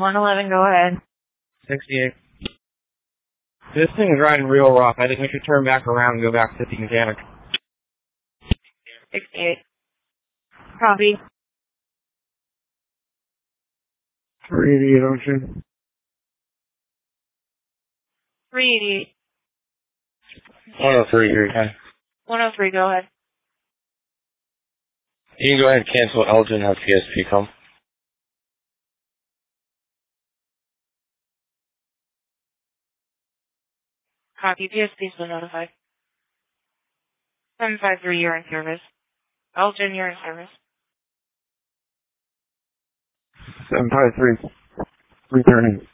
111, go ahead. 68. This thing is riding real rough. I think we should turn back around and go back to the mechanic. 68. Copy. 388 Ocean. 388. 103, you're okay. 103, go ahead. You can go ahead and cancel Elgin and have PSP come. Copy. PSP's been notified. 753, you're in service. Elgin, you're in service. 753. Returning.